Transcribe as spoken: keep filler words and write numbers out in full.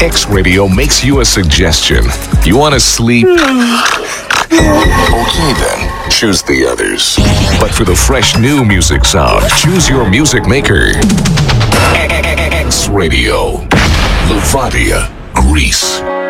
X Radio makes you a suggestion. You want to sleep? Okay then, choose the others. But for the fresh new music sound, choose your music maker. X Radio, Levadia, Greece.